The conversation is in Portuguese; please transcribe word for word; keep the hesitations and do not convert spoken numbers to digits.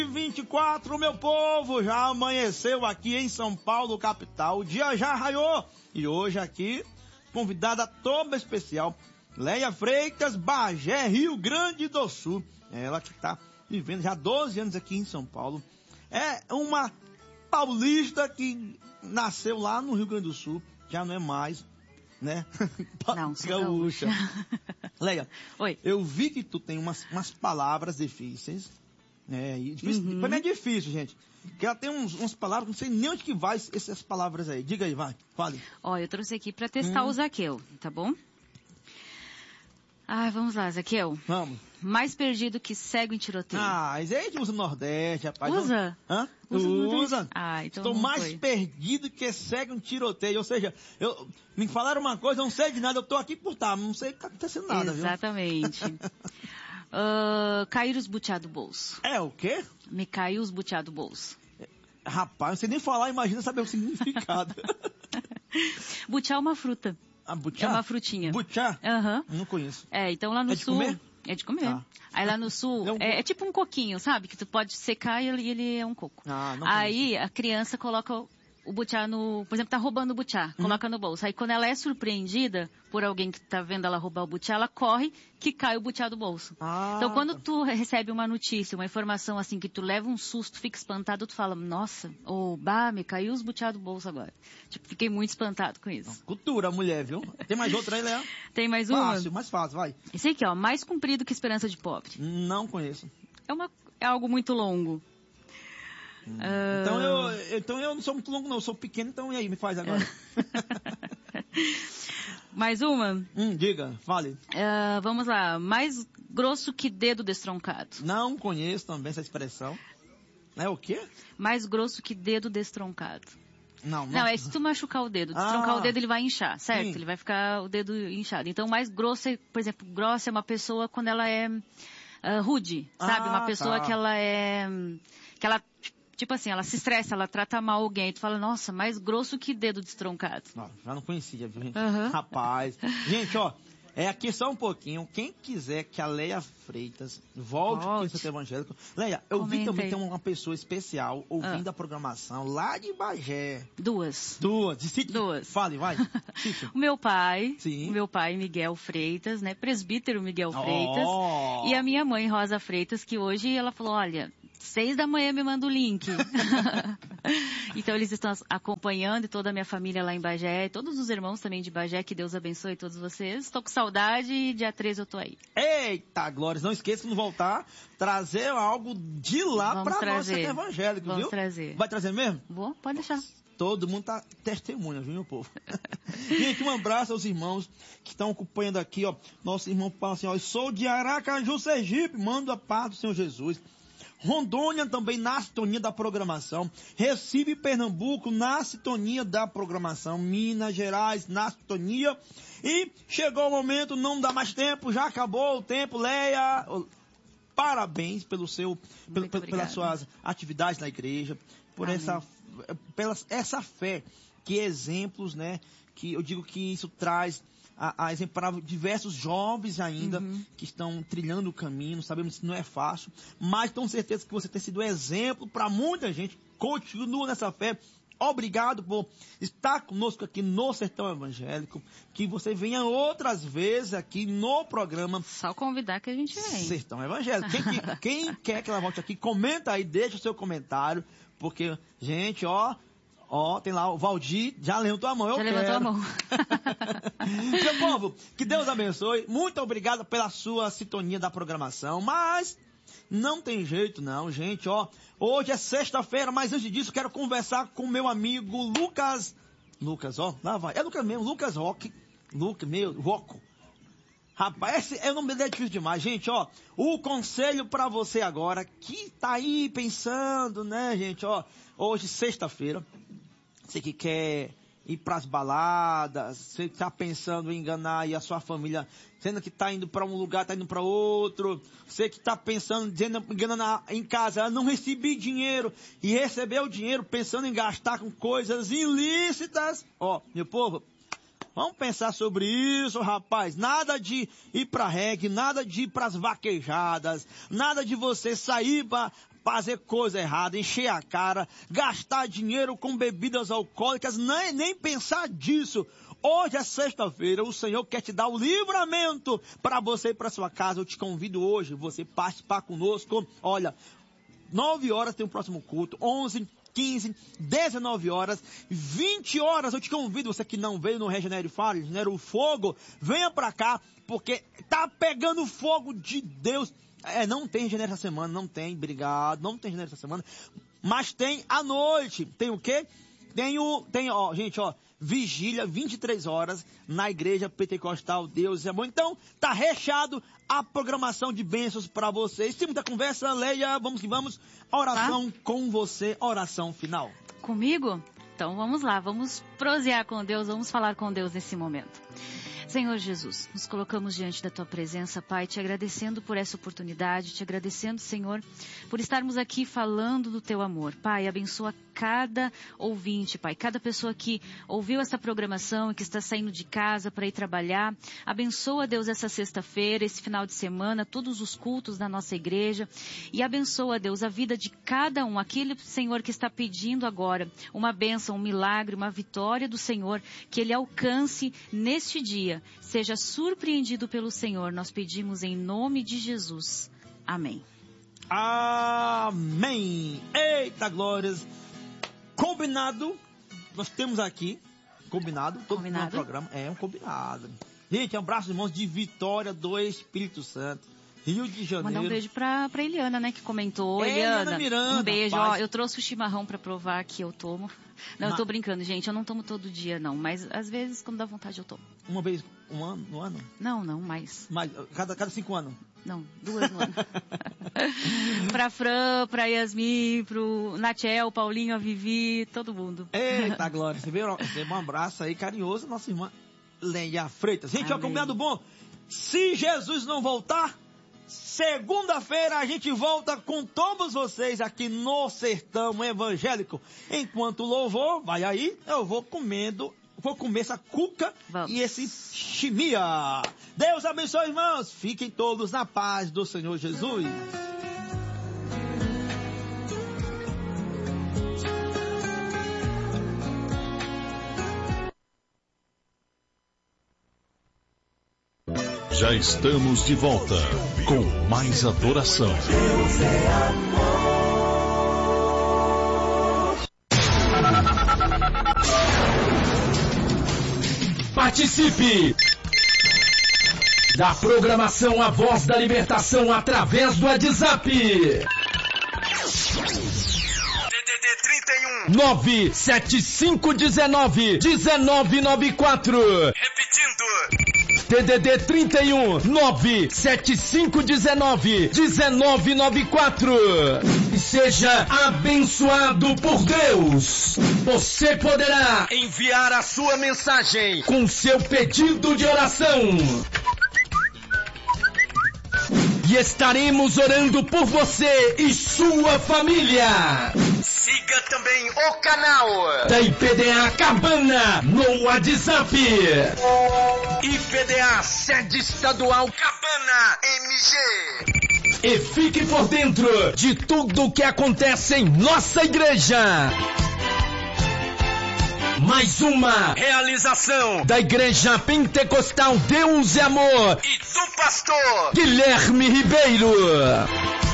vinte e quatro, meu povo, já amanheceu aqui em São Paulo, capital, o dia já raiou, e hoje aqui, convidada toda especial, Leia Freitas, Bagé, Rio Grande do Sul, ela que está vivendo já há doze anos aqui em São Paulo, é uma paulista que nasceu lá no Rio Grande do Sul, já não é mais, né? Não, sou gaúcha. gaúcha. Leia, Oi. Eu vi que tu tem umas, umas palavras difíceis, né? E difícil, Uhum. Pra mim é difícil, gente. Porque ela tem uns, umas palavras, não sei nem onde que vai essas palavras aí. Diga aí, vai, fale. Ó, eu trouxe aqui pra testar Hum. o Zaqueu, tá bom? Ah, vamos lá, Zaqueu. Vamos. Mais perdido que cego em tiroteio. Ah, mas aí a gente usa no Nordeste, rapaz. Usa? Hã? Usa no Nordeste? Usa. Ah, então Estou não mais foi. perdido que segue um tiroteio. Ou seja, eu, me falaram uma coisa, eu não sei de nada, eu tô aqui por estar, não sei o que tá acontecendo nada, Exatamente. uh, cair os butiá do bolso. viu? É o quê? Me caiu os butiá do bolso. Rapaz, não sei nem falar, imagina saber o significado. Butiá é uma fruta. Ah, butiá? É uma frutinha. Butiá? Aham. Não conheço. É, então lá no É de sul... comer? É de comer. Ah. Aí lá no sul, É um é, é tipo um coquinho, sabe? Que tu pode secar e ele, ele é um coco. Ah, não Aí a criança coloca o butiá no... Por exemplo, tá roubando o butiá, Hum. coloca no bolso. Aí quando ela é surpreendida por alguém que tá vendo ela roubar o butiá, ela corre que cai o butiá do bolso. Ah, Então quando tá. tu recebe uma notícia, uma informação assim, que tu leva um susto, fica espantado, tu fala, nossa, ou, oh, bah, me caiu os butiá do bolso agora. Tipo, fiquei muito espantado com isso. Cultura, mulher, viu? Tem mais outra aí, Léa? Tem mais uma? Fácil, mais fácil, vai. Esse aqui, ó, mais comprido que esperança de pobre. Não conheço. É, uma, é algo muito longo. Hum. Ah. Então, eu, então eu não sou muito longo não, eu sou pequeno, então e aí, me faz agora. Mais uma? hum, diga, fale. Ah, vamos lá. Mais grosso que dedo destroncado. Não conheço também essa expressão. É o quê? Mais grosso que dedo destroncado. Não, não. Não, é se tu machucar o dedo. Destroncar Ah. o dedo, ele vai inchar, certo? Sim. Ele vai ficar o dedo inchado. Então, mais grosso, é, por exemplo, grossa é uma pessoa quando ela é ah, rude, sabe? Ah, Uma pessoa tá. que ela é... que ela... Tipo assim, ela se estressa, ela trata mal alguém. Tu fala, nossa, mais grosso que dedo destroncado. Não, já não conhecia, viu, gente? Uhum. Rapaz. Gente, ó, é aqui só um pouquinho. Quem quiser que a Leia Freitas volte aqui no Centro Evangélico. Leia, eu vi Comenta também aí. que tem uma pessoa especial ouvindo Ah. a programação lá de Bagé. Duas. Duas. De sítio. Duas. Fale, vai. Sítio. O meu pai, Sim. o meu pai Miguel Freitas, né, presbítero Miguel Freitas, Oh. e a minha mãe Rosa Freitas, que hoje ela falou, olha, seis da manhã me manda o link. Então eles estão acompanhando, e toda a minha família lá em Bagé, todos os irmãos também de Bagé, que Deus abençoe todos vocês. Estou com saudade e dia treze eu tô aí. Eita, Glória, não esqueça de não voltar, trazer algo de lá Vamos pra nós trazer. Centro Evangélico, Vamos viu? trazer. Vai trazer mesmo? Bom, pode deixar. Todo mundo tá testemunha, viu, meu povo? Gente, um abraço aos irmãos que estão acompanhando aqui, ó. Nosso irmão fala assim, ó, eu sou de Aracaju, Sergipe, mando a paz do Senhor Jesus. Rondônia também na sintonia da programação. Recife, Pernambuco na sintonia da programação. Minas Gerais na sintonia. E chegou o momento, não dá mais tempo, já acabou o tempo, Leia. Parabéns pelo seu, pelo, pelo, pelas suas atividades na igreja, por Amém. essa, pela essa fé, que exemplos, né? Que eu digo que isso traz a, a exemplar diversos jovens ainda Uhum. que estão trilhando o caminho. Sabemos que não é fácil, mas tenho certeza que você tem sido exemplo para muita gente. Continua nessa fé. Obrigado por estar conosco aqui no Sertão Evangélico. Que você venha outras vezes aqui no programa Só convidar que a gente vem. Sertão Evangélico. Quem, que- quem quer que ela volte aqui, comenta aí, deixa o seu comentário. Porque, gente, ó, ó, tem lá o Valdir, já levantou a mão. Eu Já quero. levantou a mão. Meu povo, que Deus abençoe. Muito obrigado pela sua sintonia da programação. Mas não tem jeito não, gente, ó. Hoje é sexta-feira, mas antes disso quero conversar com meu amigo Lucas. Lucas, ó, lá vai. É Lucas mesmo, Lucas Roque. Lucas, meu, Rocco. Rapaz, esse é o nome dele é difícil demais, gente, ó. O conselho pra você agora, que tá aí pensando, né, gente, ó. Hoje, sexta-feira, você que quer ir pras baladas, você que tá pensando em enganar aí a sua família, sendo que tá indo pra um lugar, tá indo pra outro, você que tá pensando, dizendo, enganando a- em casa, ah, não recebi dinheiro, e recebeu o dinheiro pensando em gastar com coisas ilícitas, ó, meu povo, vamos pensar sobre isso, rapaz. Nada de ir pra reggae, nada de ir pras vaquejadas, nada de você sair pra, fazer coisa errada, encher a cara, gastar dinheiro com bebidas alcoólicas, nem, nem pensar disso. Hoje é sexta-feira, o Senhor quer te dar o livramento para você ir para sua casa. Eu te convido hoje, você participar conosco. Olha, nove horas tem o próximo culto, onze, quinze, dezenove horas, vinte horas. Eu te convido, você que não veio no Regenere Fire, Regenere o Fogo, venha para cá, porque tá pegando fogo de Deus. É, não tem Regenere essa semana, não tem, obrigado, não tem Regenere essa semana, mas tem à noite. Tem o quê? Tem o, tem, ó, gente, ó, vigília, vinte e três horas, na igreja pentecostal Deus é Amor. Então, tá recheado a programação de bênçãos para vocês. Sem muita conversa, Leia, vamos que vamos. Oração tá com você, oração final. Comigo? Então vamos lá, vamos prosear com Deus, vamos falar com Deus nesse momento. Senhor Jesus, nos colocamos diante da Tua presença, Pai, te agradecendo por essa oportunidade, te agradecendo, Senhor, por estarmos aqui falando do Teu amor. Pai, abençoa cada ouvinte, Pai, cada pessoa que ouviu essa programação e que está saindo de casa para ir trabalhar. Abençoa, Deus, essa sexta-feira, esse final de semana, todos os cultos da nossa igreja. E abençoa, Deus, a vida de cada um, aquele, Senhor, que está pedindo agora uma bênção, um milagre, uma vitória do Senhor, que Ele alcance neste dia. Seja surpreendido pelo Senhor, nós pedimos em nome de Jesus. Amém. Amém. Eita glórias. Combinado, nós temos aqui, combinado, todo combinado. o programa é um combinado. Gente, um abraço, irmãos, de Vitória do Espírito Santo, Rio de Janeiro. Mandar um beijo pra, pra Eliana, né, que comentou. É, Eliana, Miranda, um beijo. paz. Ó, eu trouxe o chimarrão pra provar que eu tomo. Não, Ma... eu tô brincando, gente, eu não tomo todo dia, não. Mas, às vezes, quando dá vontade, eu tomo. Uma vez, um ano, no ano? Não, não, mais. mais cada, cada cinco anos? Não, duas no ano. Pra Fran, pra Yasmin, pro Natiel, Paulinho, a Vivi, todo mundo. Eita, Glória, você veio, você um abraço aí carinhoso, nossa irmã Leia Freitas. Gente, ó, combinado bom. Se Jesus não voltar, segunda-feira a gente volta com todos vocês aqui no Sertão Evangélico. Enquanto o louvor vai aí, eu vou comendo, vou comer essa cuca Vamos. e esse chimia. Deus abençoe, irmãos. Fiquem todos na paz do Senhor Jesus. Já estamos de volta com mais adoração. Deus é amor. Participe da programação A Voz da Libertação através do WhatsApp. D D D trinta e um nove sete cinco um nove um nove nove quatro. Repetindo. D D D trinta e um nove sete cinco um nove um nove nove quatro. E seja abençoado por Deus. Você poderá enviar a sua mensagem com seu pedido de oração. E estaremos orando por você e sua família. Siga também o canal da I P D A Cabana no WhatsApp. I P D A Sede Estadual Cabana M G. E fique por dentro de tudo o que acontece em nossa igreja. Mais uma realização da Igreja Pentecostal Deus é Amor e do pastor Guilherme Ribeiro.